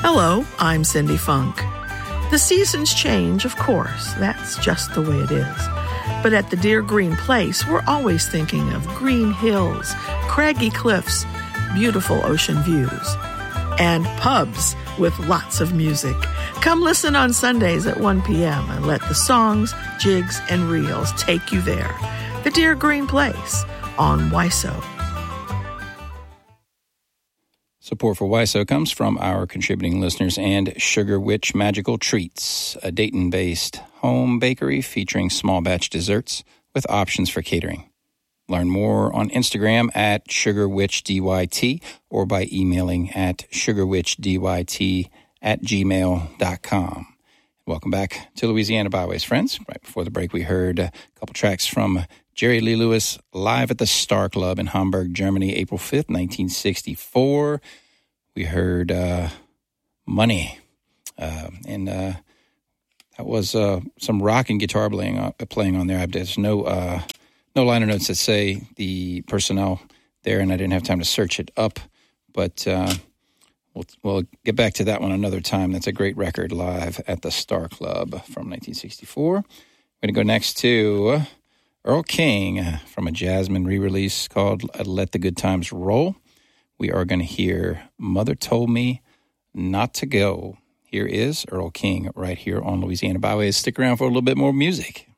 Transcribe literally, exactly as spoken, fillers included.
Hello, I'm Cindy Funk. The seasons change, of course. That's just the way it is. But at the Deer Green Place, we're always thinking of green hills, craggy cliffs, beautiful ocean views, and pubs with lots of music. Come listen on Sundays at one p.m. and let the songs, jigs, and reels take you there. The Deer Green Place on W I S O. Support for W I S O comes from our contributing listeners and Sugar Witch Magical Treats, a Dayton-based home bakery featuring small batch desserts with options for catering. Learn more on Instagram at sugarwitchdyt or by emailing at sugarwitchdyt at gmail dot com. Welcome back to Louisiana Byways, friends. Right before the break, we heard a couple tracks from Jerry Lee Lewis live at the Star Club in Hamburg, Germany, April fifth, nineteen sixty-four. We heard uh, Money, uh, and uh, that was uh, some rock and guitar playing on, playing on there. There's no uh, no liner notes that say the personnel there, and I didn't have time to search it up, but uh, we'll, we'll get back to that one another time. That's a great record live at the Star Club from nineteen sixty-four. We're going to go next to Earl King from a Jasmine re-release called Let the Good Times Roll. We are going to hear Mother Told Me Not to Go. Here is Earl King right here on Louisiana Byways. Stick around for a little bit more music.